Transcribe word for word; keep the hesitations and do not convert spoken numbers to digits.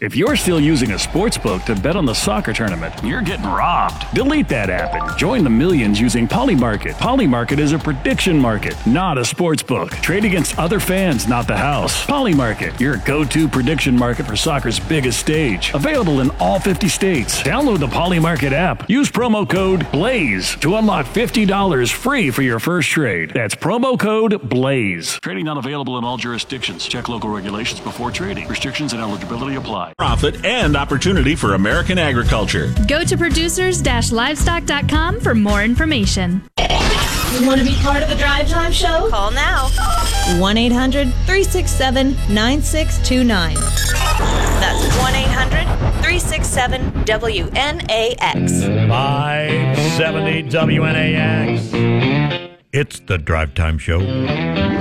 If you're still using a sportsbook to bet on the soccer tournament, you're getting robbed. Delete that app and join the millions using Polymarket. Polymarket is a prediction market, not a sportsbook. Trade against other fans, not the house. Polymarket, your go-to prediction market for soccer's biggest stage. Available in all fifty states. Download the Polymarket app. Use promo code BLAZE to unlock fifty dollars free for your first trade. That's promo code BLAZE. Trading not available in all jurisdictions. Check local regulations before trading. Restrictions and eligibility apply. Profit and opportunity for American agriculture. Go to producers dash livestock dot com for more information. You want to be part of the Drive Time Show? Call now. one eight hundred three six seven nine six two nine. That's one eight hundred three six seven W N A X. five seventy W N A X. It's the Drive Time Show.